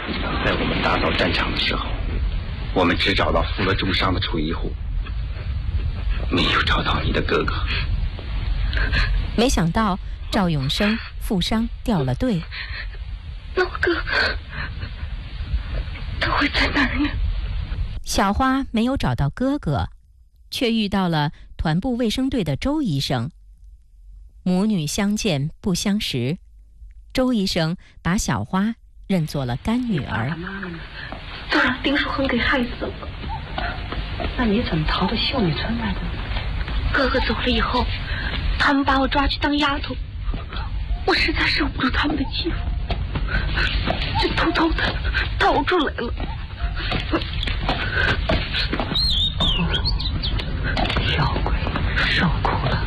在我们打扫战场的时候，我们只找到负了重伤的楚一虎，没有找到你的哥哥。 没想到赵永生负伤掉了队。 那我哥他会在哪儿呢？ 小花没有找到哥哥，却遇到了团部卫生队的周医生。母女相见不相识，周医生把小花认作了干女儿。 都让丁书恒给害死了。 那你怎么逃到秀女村来的？ 哥哥走了以后，他们把我抓去当丫头，我实在受不住他们的欺负，就偷偷的逃出来了。 小鬼受苦了，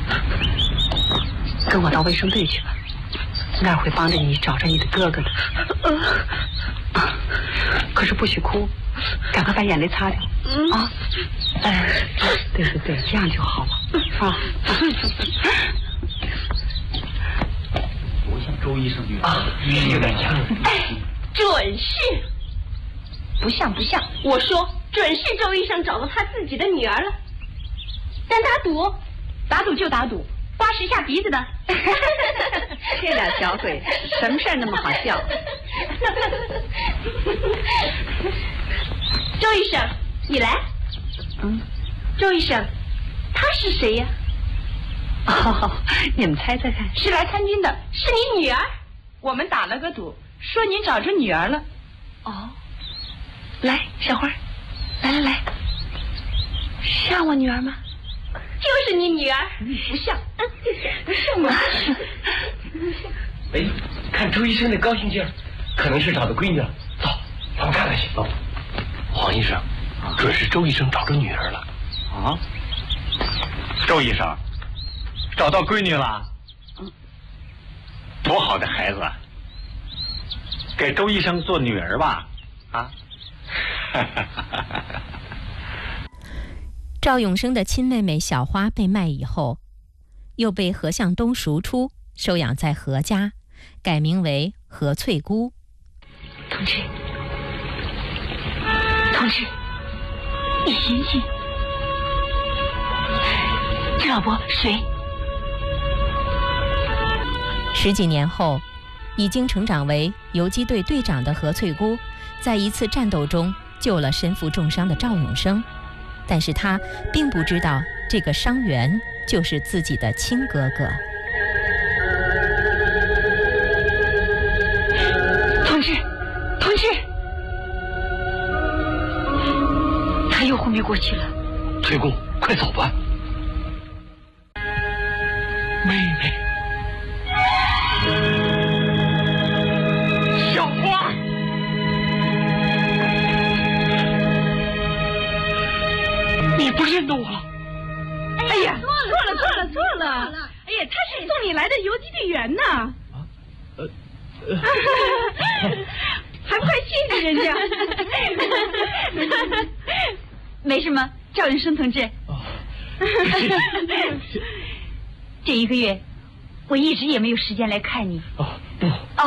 跟我到卫生队去吧，那儿会帮着你找着你的哥哥的。可是不许哭，赶快把眼泪擦掉啊！对，这样就好了啊。 我想周医生有点像。 准是。不像，我说准是周医生找到他自己的女儿了。但打赌就打赌，花石下鼻子的。 这俩小鬼，什么事儿那么好笑？ 周医生，你来。周医生，他是谁呀？ 你们猜猜看。 是来参军的，是你女儿。我们打了个赌，说您找着女儿了。 哦，来，小花，来，像我女儿吗？ 就是你女儿，不像，不像吗？ 哎，看周医生那高兴劲儿，可能是找到闺女了。走，咱们看看去。走。黄医生，准是周医生找着女儿了。 啊？周医生找到闺女了？多好的孩子，给周医生做女儿吧？啊？ 赵永生的亲妹妹小花被卖以后，又被何向东赎出，收养在何家，改名为何翠姑。 同志，你醒醒！这老伯谁 ？10几年后，已经成长为游击队队长的何翠姑，在一次战斗中救了身负重伤的赵永生。但是他并不知道这个伤员就是自己的亲哥哥。 同志，他又昏迷过去了。 翠姑，快走吧。妹妹，小花。你不认得我了？ 哎呀，错了！哎呀，他是送你来的游击队员呢。还不快谢谢人家？ 没什么，赵永生同志。这1个月，我一直也没有时间来看你。 不。